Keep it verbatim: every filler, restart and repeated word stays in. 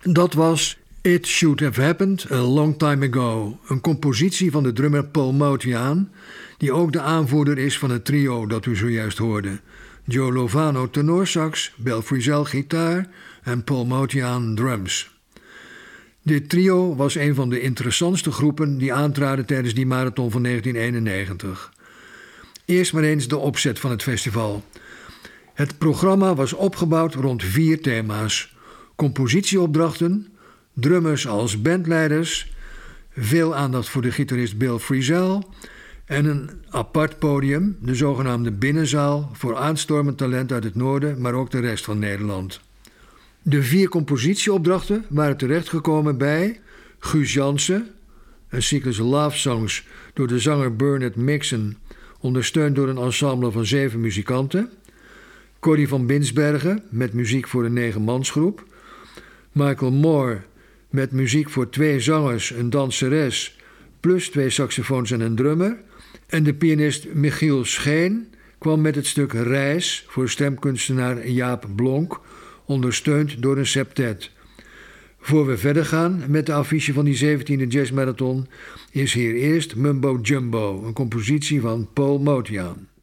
Dat was It Should Have Happened a Long Time Ago, een compositie van de drummer Paul Motian, die ook de aanvoerder is van het trio dat u zojuist hoorde. Joe Lovano tenorsax, Bill Frisell gitaar en Paul Motian drums. Dit trio was een van de interessantste groepen die aantraden tijdens die marathon van negentien eenennegentig. Eerst maar eens de opzet van het festival. Het programma was opgebouwd rond vier thema's: compositieopdrachten, drummers als bandleiders, veel aandacht voor de gitarist Bill Frisell en een apart podium, de zogenaamde binnenzaal, voor aanstormend talent uit het noorden, maar ook de rest van Nederland. De vier compositieopdrachten waren terechtgekomen bij Guus Jansen, een cyclus love songs door de zanger Bernard Mixon, ondersteund door een ensemble van zeven muzikanten, Corrie van Binsbergen met muziek voor een negenmansgroep, Michael Moore met muziek voor twee zangers, een danseres, plus twee saxofoons en een drummer, en de pianist Michiel Scheen kwam met het stuk Reis voor stemkunstenaar Jaap Blonk, ondersteund door een septet. Voor we verder gaan met de affiche van die zeventiende Jazz Marathon is hier eerst Mumbo Jumbo, een compositie van Paul Motian.